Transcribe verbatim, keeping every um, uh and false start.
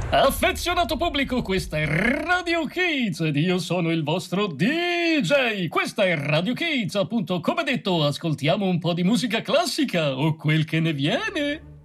Affezionato pubblico, questa è Radio Kids ed io sono il vostro D J. Questa è Radio Kids, appunto, come detto, ascoltiamo un po' di musica classica o quel che ne viene.